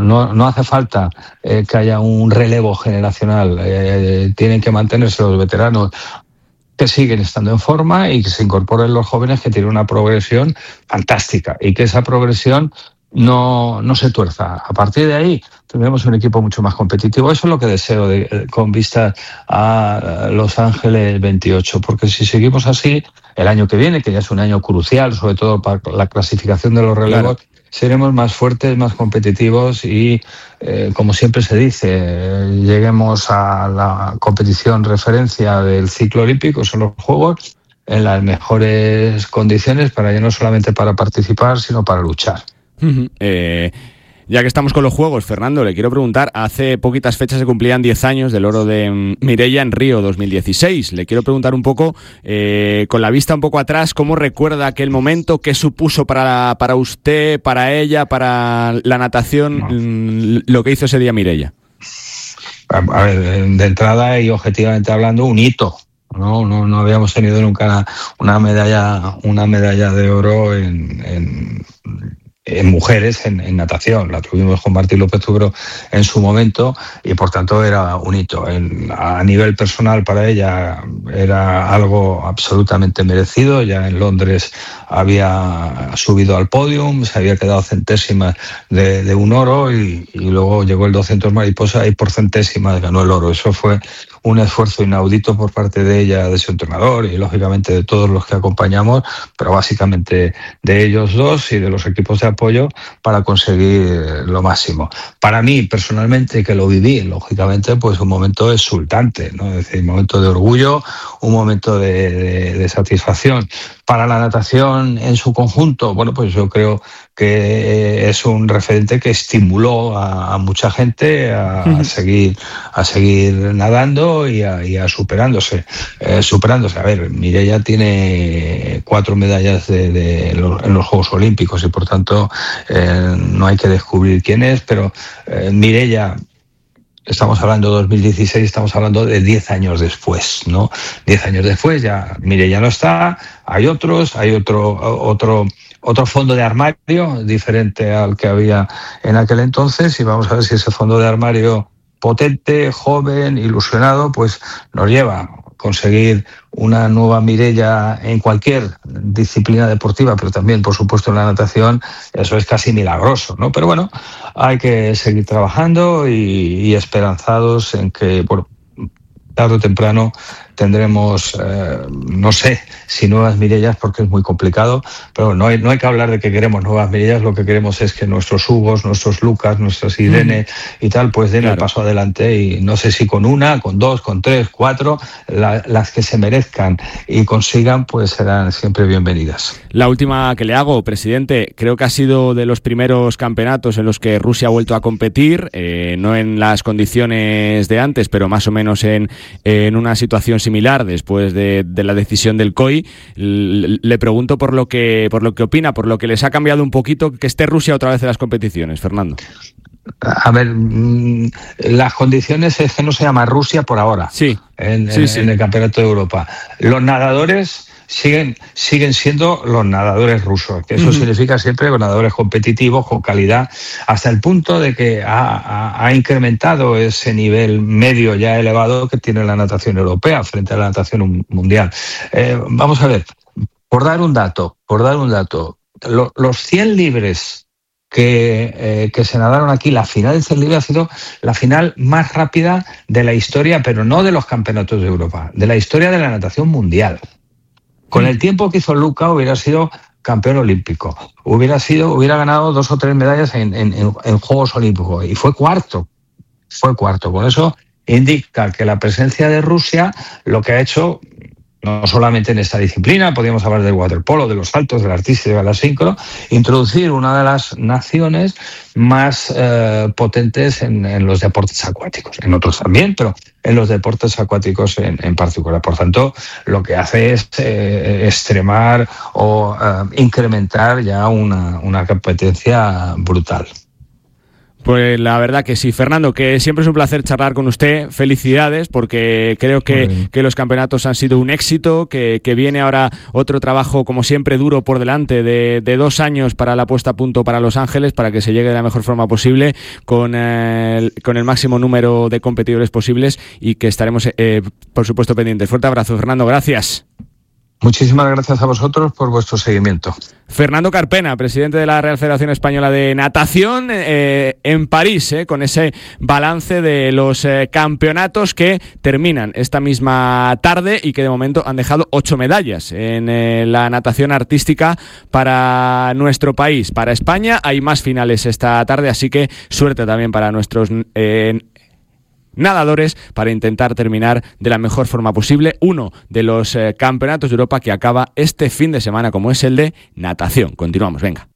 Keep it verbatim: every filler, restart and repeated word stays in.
no, no hace falta eh, que haya un relevo generacional, eh, tienen que mantenerse los veteranos que siguen estando en forma y que se incorporen los jóvenes que tienen una progresión fantástica y que esa progresión no, no se tuerza. A partir de ahí tendremos un equipo mucho más competitivo. Eso es lo que deseo de, con vista a Los Ángeles veintiocho, porque si seguimos así, el año que viene, que ya es un año crucial, sobre todo para la clasificación de los relevos, claro, seremos más fuertes, más competitivos y, eh, como siempre se dice, eh, lleguemos a la competición referencia del ciclo olímpico, son los Juegos, en las mejores condiciones, para ya no solamente para participar, sino para luchar. Uh-huh. Eh... Ya que estamos con los Juegos, Fernando, le quiero preguntar, hace poquitas fechas se cumplían diez años del oro de Mireia en Río dos mil dieciséis. Le quiero preguntar un poco, eh, con la vista un poco atrás, ¿cómo recuerda aquel momento? ¿Qué supuso para, para usted, para ella, para la natación, no. lo que hizo ese día Mireia? A ver, de entrada y objetivamente hablando, un hito. No, no, no habíamos tenido nunca una medalla, una medalla de oro en... en en mujeres en, en natación. La tuvimos con Martí López Tubero en su momento y por tanto era un hito. En, a nivel personal para ella era algo absolutamente merecido. Ya en Londres había subido al podium, se había quedado centésima de, de un oro y, y luego llegó el doscientos mariposa y por centésimas ganó el oro. Eso fue un esfuerzo inaudito por parte de ella, de su entrenador y lógicamente de todos los que acompañamos, pero básicamente de ellos dos y de los equipos de apoyo para conseguir lo máximo. Para mí, personalmente, que lo viví, lógicamente, pues un momento exultante, ¿no? Es decir, un momento de orgullo, un momento de, de, de satisfacción. Para la natación en su conjunto, bueno, pues yo creo que es un referente que estimuló a, a mucha gente a, a seguir a seguir nadando y a, y a superándose, eh, superándose. A ver, Mireia tiene cuatro medallas de, de los, en los Juegos Olímpicos y por tanto eh, no hay que descubrir quién es, pero eh, Mireia, estamos hablando de dos mil dieciséis, estamos hablando de diez años después, ¿no? diez años después ya Mireia no está, hay otros, hay otro otro otro fondo de armario diferente al que había en aquel entonces y vamos a ver si ese fondo de armario potente, joven, ilusionado, pues nos lleva a conseguir una nueva Mireia en cualquier disciplina deportiva, pero también, por supuesto, en la natación. Eso es casi milagroso, ¿no? Pero bueno, hay que seguir trabajando y, y esperanzados en que, bueno, tarde o temprano tendremos, eh, no sé si nuevas Mireias, porque es muy complicado, pero no hay, no hay que hablar de que queremos nuevas Mireias, lo que queremos es que nuestros Hugos, nuestros Lucas, nuestras Irene mm. y tal, pues den claro. el paso adelante y no sé si con una, con dos, con tres, cuatro, la, las que se merezcan y consigan, pues serán siempre bienvenidas. La última que le hago, presidente, creo que ha sido de los primeros campeonatos en los que Rusia ha vuelto a competir, eh, no en las condiciones de antes, pero más o menos en, en una situación similar después de, de la decisión del C O I. Le pregunto por lo que por lo que opina, por lo que les ha cambiado un poquito que esté Rusia otra vez en las competiciones, Fernando. A ver, las condiciones es que no se llama Rusia por ahora. Sí, en, sí, en, sí. en el Campeonato de Europa. Los nadadores siguen siguen siendo los nadadores rusos, que eso uh-huh. significa siempre los nadadores competitivos, con calidad, hasta el punto de que ha, ha, ha incrementado ese nivel medio ya elevado que tiene la natación europea frente a la natación mundial. Eh, vamos a ver, por dar un dato, por dar un dato, lo, los cien libres que, eh, que se nadaron aquí, la final del cien libres ha sido la final más rápida de la historia, pero no de los campeonatos de Europa, de la historia de la natación mundial. Con el tiempo que hizo Luca hubiera sido campeón olímpico, hubiera sido, hubiera ganado dos o tres medallas en, en, en Juegos Olímpicos y fue cuarto, fue cuarto. Por eso indica que la presencia de Rusia lo que ha hecho, no solamente en esta disciplina, podríamos hablar del waterpolo, de los saltos, del artístico, de la síncro, introducir una de las naciones más eh, potentes en, en los deportes acuáticos, en otros también, pero en los deportes acuáticos en, en particular. Por tanto, lo que hace es eh, extremar o eh, incrementar ya una, una competencia brutal. Pues la verdad que sí. Fernando, que siempre es un placer charlar con usted. Felicidades, porque creo que, que los campeonatos han sido un éxito, que, que viene ahora otro trabajo, como siempre, duro por delante, de, de dos años para la puesta a punto para Los Ángeles, para que se llegue de la mejor forma posible, con, eh, con el máximo número de competidores posibles, y que estaremos, eh, por supuesto, pendientes. Fuerte abrazo, Fernando. Gracias. Muchísimas gracias a vosotros por vuestro seguimiento. Fernando Carpena, presidente de la Real Federación Española de Natación, eh, en París, eh, con ese balance de los eh, campeonatos que terminan esta misma tarde y que de momento han dejado ocho medallas en eh, la natación artística para nuestro país. Para España hay más finales esta tarde, así que suerte también para nuestros eh, nadadores para intentar terminar de la mejor forma posible uno de los eh, campeonatos de Europa que acaba este fin de semana, como es el de natación. Continuamos, venga.